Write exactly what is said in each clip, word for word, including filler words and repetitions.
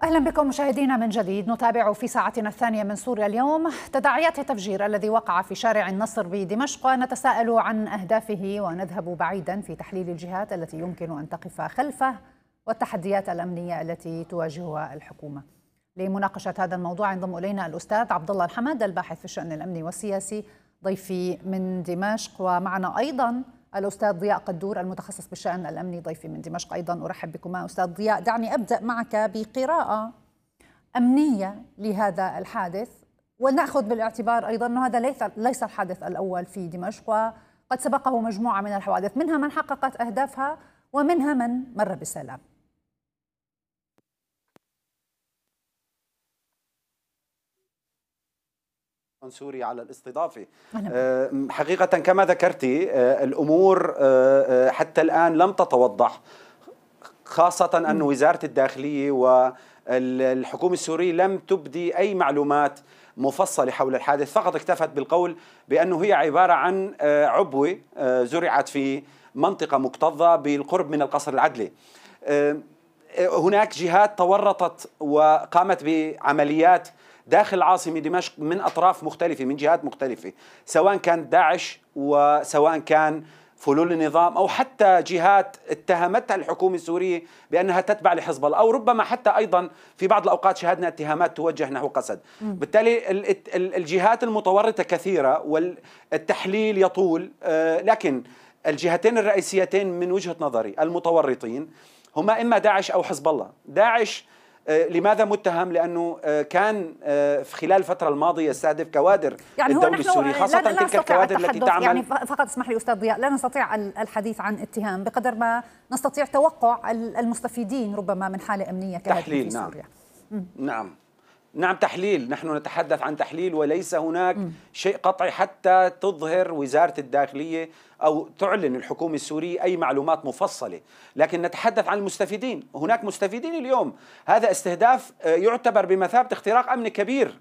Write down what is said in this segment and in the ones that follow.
أهلا بكم مشاهدينا من جديد. نتابع في ساعتنا الثانية من سوريا اليوم تداعيات التفجير الذي وقع في شارع النصر بدمشق، ونتساءل عن أهدافه ونذهب بعيدا في تحليل الجهات التي يمكن أن تقف خلفه والتحديات الأمنية التي تواجهها الحكومة. لمناقشة هذا الموضوع ينضم إلينا الأستاذ عبد الله الحمد الباحث في الشأن الأمني والسياسي ضيفي من دمشق، ومعنا أيضا الأستاذ ضياء قدور المتخصص بالشأن الأمني ضيفي من دمشق أيضا. أرحب بكما أستاذ ضياء. دعني أبدأ معك بقراءة أمنية لهذا الحادث، ونأخذ بالاعتبار أيضا أنه هذا ليس ليس الحادث الأول في دمشق، وقد سبقه مجموعة من الحوادث منها من حققت أهدافها ومنها من مر بسلام. سوريا على الاستضافة. حقيقة كما ذكرتي الأمور حتى الآن لم تتوضح، خاصة أن وزارة الداخلية والحكومة السورية لم تبدي أي معلومات مفصلة حول الحادث، فقط اكتفت بالقول بأنه هي عبارة عن عبوة زرعت في منطقة مكتظة بالقرب من القصر العدلي. هناك جهات تورطت وقامت بعمليات داخل العاصمة دمشق من أطراف مختلفة، من جهات مختلفة، سواء كان داعش وسواء كان فلول النظام أو حتى جهات اتهمتها الحكومة السورية بأنها تتبع لحزب الله، أو ربما حتى أيضا في بعض الأوقات شاهدنا اتهامات توجه نحو قسد. بالتالي الجهات المتورطة كثيرة والتحليل يطول، لكن الجهتين الرئيسيتين من وجهة نظري المتورطين هما إما داعش أو حزب الله. داعش لماذا متهم؟ لأنه كان في خلال الفترة الماضية يستهدف كوادر يعني الدولة السورية، خاصة لا لا تلك الكوادر التي تعمل. يعني فقط اسمح لي أستاذ ضياء، لا نستطيع الحديث عن اتهام بقدر ما نستطيع توقع المستفيدين ربما من حالة أمنية كهذه في سوريا. نعم. نعم نعم تحليل، نحن نتحدث عن تحليل، وليس هناك م. شيء قطعي حتى تظهر وزارة الداخلية أو تعلن الحكومة السورية أي معلومات مفصلة، لكن نتحدث عن المستفيدين. هناك مستفيدين اليوم. هذا استهداف يعتبر بمثابة اختراق أمني كبير،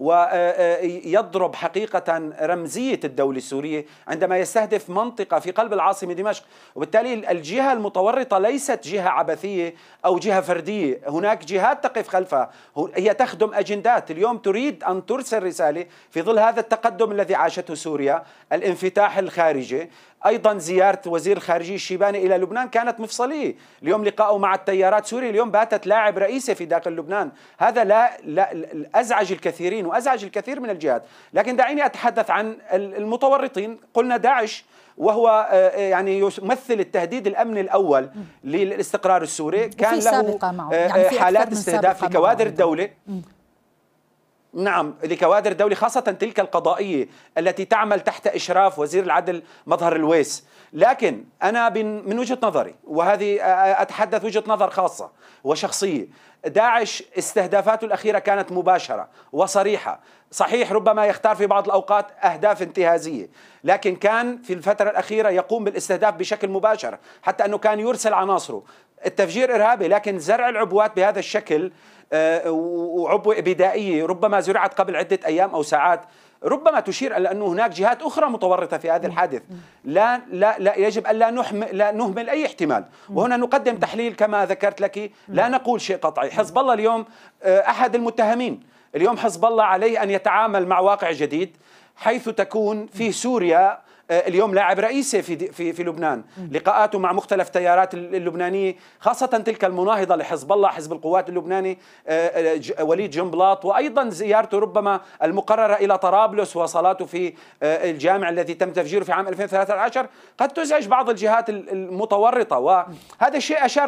ويضرب حقيقة رمزية الدولة السورية عندما يستهدف منطقة في قلب العاصمة دمشق. وبالتالي الجهة المتورطة ليست جهة عبثية أو جهة فردية، هناك جهات تقف خلفها، هي تخدم أجندات. اليوم تريد أن ترسل رسالة في ظل هذا التقدم الذي عاشته سوريا، الانفتاح الخارجي، أيضا زيارة وزير الخارجية الشيباني إلى لبنان كانت مفصلية. اليوم لقاءه مع التيارات سوريا اليوم باتت لاعب رئيسي في داخل لبنان. هذا لا, لا أزعج الكثيرين وأزعج الكثير من الجهات. لكن دعيني أتحدث عن المتورطين. قلنا داعش وهو يعني يمثل التهديد الأمني الأول للاستقرار السوري، كان له يعني حالات استهداف لكوادر الدولة. نعم، لكوادر الدولة، خاصة تلك القضائية التي تعمل تحت إشراف وزير العدل مظهر الويس. لكن أنا من وجهة نظري، وهذه أتحدث وجهة نظر خاصة وشخصية، داعش استهدافاته الأخيرة كانت مباشرة وصريحة. صحيح ربما يختار في بعض الأوقات أهداف انتهازية، لكن كان في الفترة الأخيرة يقوم بالاستهداف بشكل مباشر، حتى أنه كان يرسل عناصره. التفجير إرهابي، لكن زرع العبوات بهذا الشكل وعبوة بدائية ربما زرعت قبل عدة أيام أو ساعات، ربما تشير إلى أنه هناك جهات أخرى متورطة في هذا الحادث. لا لا لا يجب أن لا نهمل لا نهمل أي احتمال. وهنا نقدم تحليل كما ذكرت لك، لا نقول شيء قطعي. حزب الله اليوم أحد المتهمين. اليوم حزب الله عليه أن يتعامل مع واقع جديد، حيث تكون في سوريا اليوم لاعب رئيسي في في في لبنان. لقاءاته مع مختلف تيارات اللبنانيه، خاصه تلك المناهضه لحزب الله، حزب القوات اللبناني وليد جنبلاط، وايضا زيارته ربما المقرره الى طرابلس وصلاته في الجامع الذي تم تفجيره في عام ألفين وثلاثة عشر قد تزعج بعض الجهات المتورطه. وهذا الشيء اشار